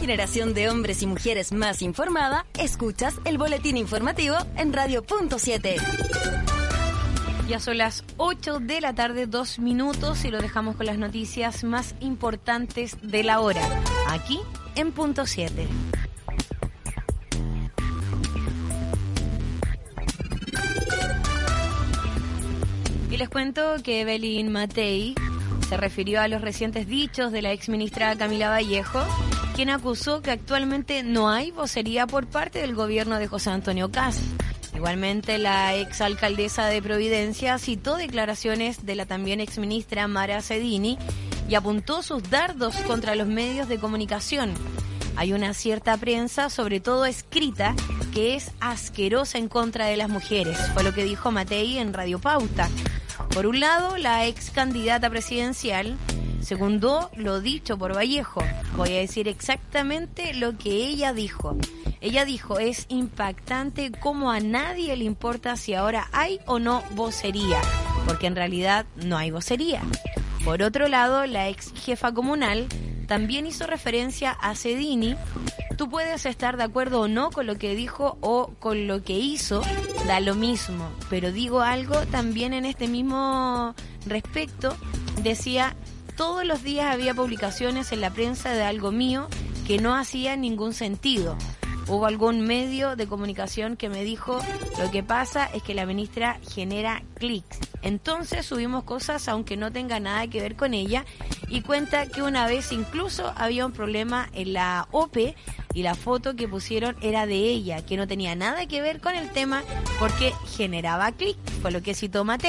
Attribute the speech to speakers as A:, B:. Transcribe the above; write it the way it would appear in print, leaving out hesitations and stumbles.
A: generación de hombres y mujeres más informada, escuchas el boletín informativo en Radio Punto 7.
B: Ya son las 8 de la tarde, 2 minutos, y lo dejamos con las noticias más importantes de la hora, aquí en Punto 7. Y les cuento que Evelyn Matei se refirió a los recientes dichos de la exministra Camila Vallejo, quien acusó que actualmente no hay vocería por parte del gobierno de José Antonio Kast. Igualmente, la exalcaldesa de Providencia citó declaraciones de la también exministra Mara Cedini y apuntó sus dardos contra los medios de comunicación. Hay una cierta prensa, sobre todo escrita, que es asquerosa en contra de las mujeres, fue lo que dijo Matei en Radio Pauta. Por un lado, la ex candidata presidencial secundó lo dicho por Vallejo. Voy a decir exactamente lo que ella dijo. Ella dijo, es impactante cómo a nadie le importa si ahora hay o no vocería, porque en realidad no hay vocería. Por otro lado, la ex jefa comunal también hizo referencia a Cedini. Tú puedes estar de acuerdo o no con lo que dijo o con lo que hizo, da lo mismo. Pero digo algo también en este mismo respecto. Decía, todos los días había publicaciones en la prensa de algo mío que no hacía ningún sentido. Hubo algún medio de comunicación que me dijo, lo que pasa es que la ministra genera clics. Entonces subimos cosas aunque no tenga nada que ver con ella, y cuenta que una vez incluso había un problema en la OPE y la foto que pusieron era de ella, que no tenía nada que ver con el tema porque generaba clics, fue lo que citó Matei.